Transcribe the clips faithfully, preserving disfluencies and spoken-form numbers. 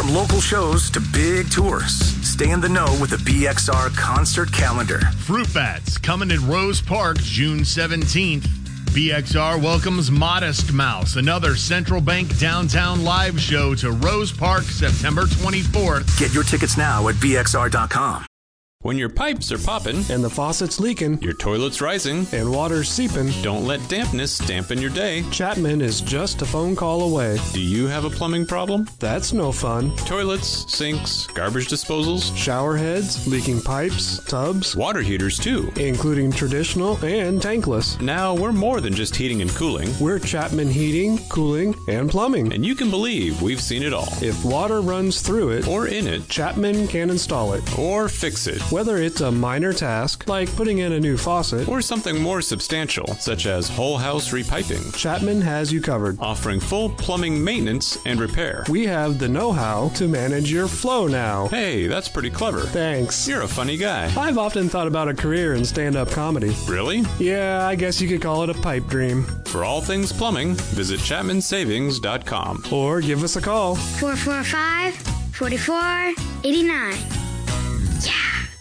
From local shows to big tours, stay in the know with the B X R concert calendar. Fruit Bats coming to Rose Park June seventeenth. B X R welcomes Modest Mouse, another Central Bank downtown live show to Rose Park September twenty-fourth. Get your tickets now at B X R dot com. When your pipes are popping, and the faucet's leaking, your toilet's rising, and water's seeping, don't let dampness dampen your day. Chapman is just a phone call away. Do you have a plumbing problem? That's no fun. Toilets, sinks, garbage disposals, shower heads, leaking pipes, tubs, water heaters too, including traditional and tankless. Now we're more than just heating and cooling. We're Chapman Heating, Cooling, and Plumbing. And you can believe we've seen it all. If water runs through it, or in it, Chapman can install it. Or fix it. Whether it's a minor task, like putting in a new faucet, or something more substantial, such as whole house repiping, Chapman has you covered, offering full plumbing maintenance and repair. We have the know-how to manage your flow now. Hey, that's pretty clever. Thanks. You're a funny guy. I've often thought about a career in stand-up comedy. Really? Yeah, I guess you could call it a pipe dream. For all things plumbing, visit chapman savings dot com. Or give us a call. four four five, four four eight nine. Yeah!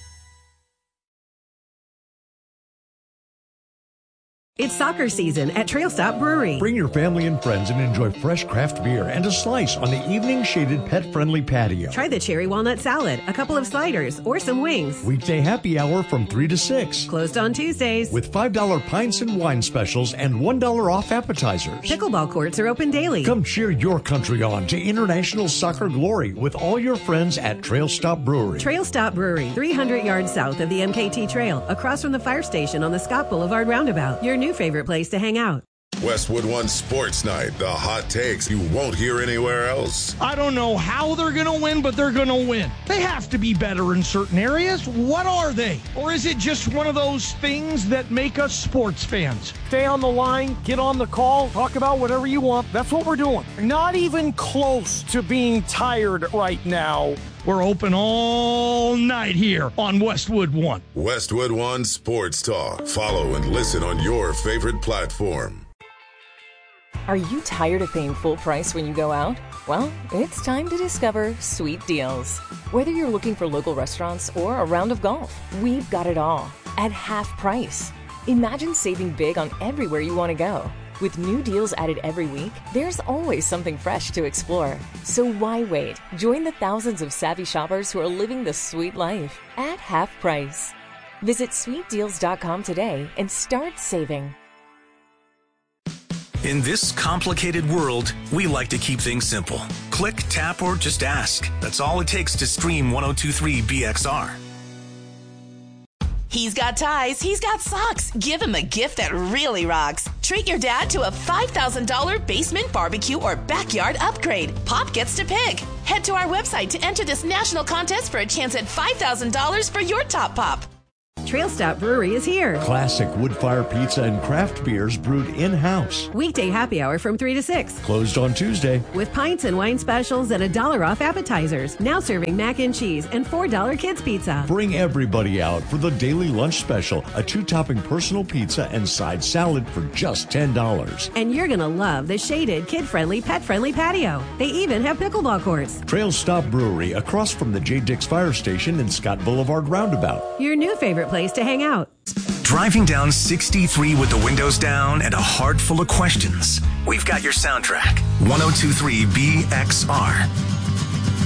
It's soccer season at Trail Stop Brewery. Bring your family and friends and enjoy fresh craft beer and a slice on the evening-shaded pet-friendly patio. Try the cherry walnut salad, a couple of sliders, or some wings. Weekday happy hour from three to six. Closed on Tuesdays. With five dollar pints and wine specials and one dollar off appetizers. Pickleball courts are open daily. Come cheer your country on to international soccer glory with all your friends at Trail Stop Brewery. Trail Stop Brewery, three hundred yards south of the M K T Trail, across from the fire station on the Scott Boulevard roundabout. Your new favorite place to hang out. Westwood One Sports Night. The hot takes you won't hear anywhere else. I don't know how they're going to win, but they're going to win. They have to be better in certain areas. What are they? Or is it just one of those things that make us sports fans? Stay on the line, get on the call, talk about whatever you want. That's what we're doing. Not even close to being tired right now. We're open all night here on Westwood One. Westwood One Sports Talk. Follow and listen on your favorite platform. Are you tired of paying full price when you go out? Well, it's time to discover Sweet Deals. Whether you're looking for local restaurants or a round of golf, we've got it all at half price. Imagine saving big on everywhere you want to go. With new deals added every week, there's always something fresh to explore. So why wait? Join the thousands of savvy shoppers who are living the sweet life at half price. Visit sweet deals dot com today and start saving. In this complicated world, we like to keep things simple. Click, tap, or just ask. That's all it takes to stream one oh two three B X R. He's got ties, he's got socks. Give him a gift that really rocks. Treat your dad to a five thousand dollars basement barbecue or backyard upgrade. Pop gets to pick. Head to our website to enter this national contest for a chance at five thousand dollars for your top pop. Trail Stop Brewery is here. Classic wood-fire pizza and craft beers brewed in-house. Weekday happy hour from three to six. Closed on Tuesday. With pints and wine specials and a dollar off appetizers. Now serving mac and cheese and four dollar kids pizza. Bring everybody out for the daily lunch special, a two-topping personal pizza and side salad for just ten dollars. And you're going to love the shaded, kid-friendly, pet-friendly patio. They even have pickleball courts. Trail Stop Brewery, across from the J. Dix Fire Station and Scott Boulevard Roundabout. Your new favorite place to hang out. Driving down sixty-three with the windows down and a heart full of questions? We've got your soundtrack. one oh two three B X R.